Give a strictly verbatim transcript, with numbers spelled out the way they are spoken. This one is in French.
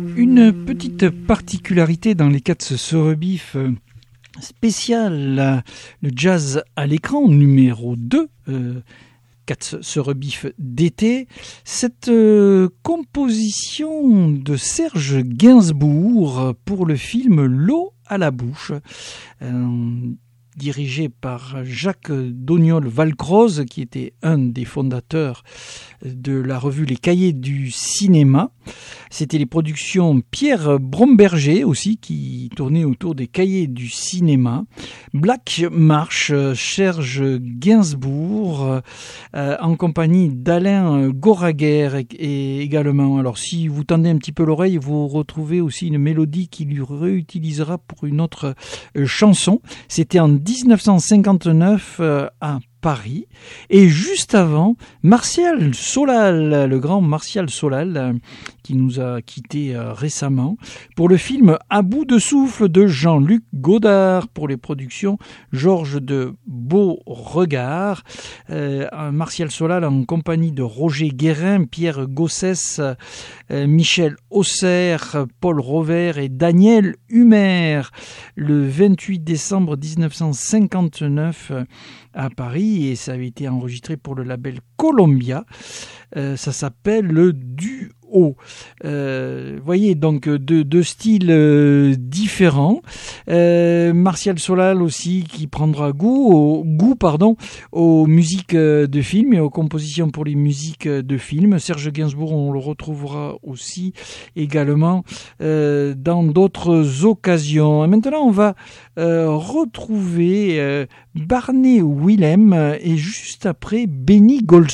Une petite particularité dans les Cats se rebiffe spécial, le jazz à l'écran numéro deux, euh, Cats se rebiffe d'été, cette euh, composition de Serge Gainsbourg pour le film L'eau à la bouche, euh, dirigé par Jacques Doniol-Valcroze, qui était un des fondateurs de la revue Les Cahiers du cinéma. C'était les productions Pierre Bromberger aussi, qui tournaient autour des Cahiers du cinéma. Black March, Serge Gainsbourg, euh, en compagnie d'Alain Goraguer et également. Alors si vous tendez un petit peu l'oreille, vous retrouvez aussi une mélodie qu'il lui réutilisera pour une autre euh, chanson. C'était en dix-neuf cent cinquante-neuf euh, à Paris. Et juste avant, Martial Solal, le grand Martial Solal, euh, qui nous a quittés euh, récemment, pour le film À bout de souffle de Jean-Luc Godard, pour les productions Georges de Beauregard. Euh, Martial Solal en compagnie de Roger Guérin, Pierre Gossès, euh, Michel Auxerre, Paul Rover et Daniel Humer, le vingt-huit décembre dix-neuf cent cinquante-neuf à Paris, et ça avait été enregistré pour le label Columbia. Euh, ça s'appelle le Duo. Euh, voyez, donc deux, deux styles euh, différents. Euh, Martial Solal aussi, qui prendra goût, au, goût pardon, aux musiques de films et aux compositions pour les musiques de films. Serge Gainsbourg, on le retrouvera aussi également euh, dans d'autres occasions. Et maintenant, on va euh, retrouver euh, Barney Willem et juste après Benny Golson.